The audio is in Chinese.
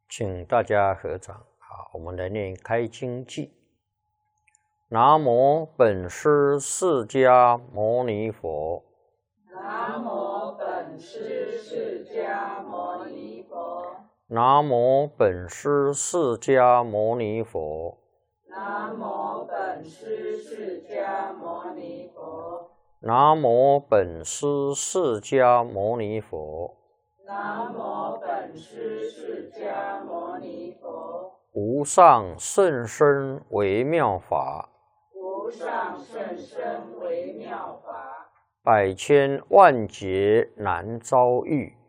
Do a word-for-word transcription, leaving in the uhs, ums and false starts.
请大家合掌。好，我们来念开经偈。南无本师释迦牟尼佛。 南无本师释迦牟尼佛。 南无本师释迦牟尼佛。 南无本师释迦牟尼佛。 南无本师释迦牟尼佛。 南无本师释迦牟尼佛。 无上甚深微妙法， 无上甚深微妙法， 百千万劫难遭遇。